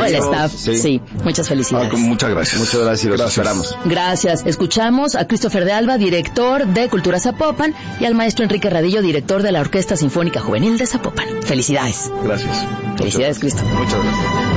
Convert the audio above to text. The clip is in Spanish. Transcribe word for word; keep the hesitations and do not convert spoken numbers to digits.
todo el staff. Sí. Sí, muchas felicidades. Ah, muchas gracias. Muchas gracias, los Gracias. esperamos. Gracias. Escuchamos a Christopher de Alba, director de Cultura Zapopan, y al maestro Enrique Radillo, director de la Orquesta Sinfónica Juvenil de Zapopan. Felicidades. Gracias. Felicidades, Cristo. Muchas gracias.